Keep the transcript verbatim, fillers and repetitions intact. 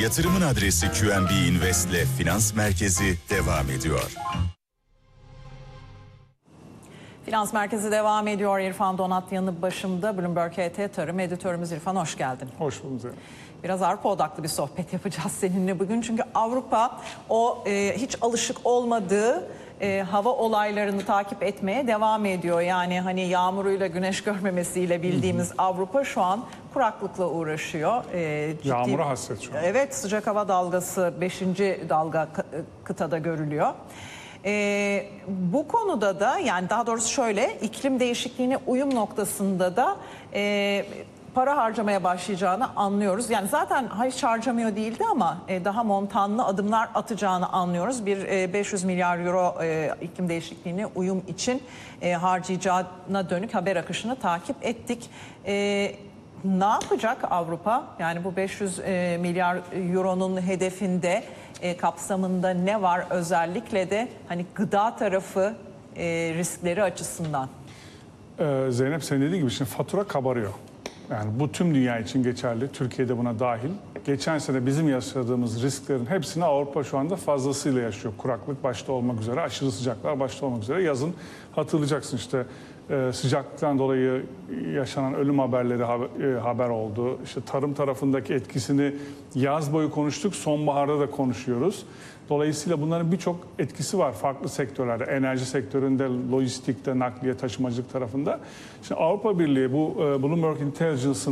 Yatırımın adresi Q N B Invest'le Finans Merkezi devam ediyor. Finans Merkezi devam ediyor. İrfan Donat yanı başımda. Bloomberg H T Tarım editörümüz İrfan, hoş geldin. Hoş bulduk. Biraz Avrupa odaklı bir sohbet yapacağız seninle bugün. Çünkü Avrupa o e, hiç alışık olmadığı e, hava olaylarını takip etmeye devam ediyor. Yani hani yağmuruyla güneş görmemesiyle bildiğimiz hı hı. Avrupa şu an kuraklıkla uğraşıyor. E, ciddi, Yağmura hasret şu an. Evet, sıcak hava dalgası beşinci dalga kıtada görülüyor. Ee, bu konuda da, yani daha doğrusu şöyle, iklim değişikliğine uyum noktasında da e, para harcamaya başlayacağını anlıyoruz. Yani zaten hiç harcamıyor değildi ama e, daha montanlı adımlar atacağını anlıyoruz. Bir e, beş yüz milyar euro e, iklim değişikliğine uyum için e, harcayacağına dönük haber akışını takip ettik. E, ne yapacak Avrupa? Yani bu beş yüz e, milyar euronun hedefinde, E, kapsamında ne var, özellikle de hani gıda tarafı e, riskleri açısından? Ee, Zeynep, senin dediğin gibi şimdi fatura kabarıyor. Yani bu tüm dünya için geçerli. Türkiye'de buna dahil. Geçen sene bizim yaşadığımız risklerin hepsini Avrupa şu anda fazlasıyla yaşıyor. Kuraklık başta olmak üzere, aşırı sıcaklar başta olmak üzere. Yazın hatırlayacaksın işte e, sıcaklıktan dolayı yaşanan ölüm haberleri haber, e, haber oldu. İşte tarım tarafındaki etkisini yaz boyu konuştuk, sonbaharda da konuşuyoruz. Dolayısıyla bunların birçok etkisi var farklı sektörlerde. Enerji sektöründe, lojistikte, nakliye, taşımacılık tarafında. Şimdi Avrupa Birliği bu Bloomberg Intelligence'ın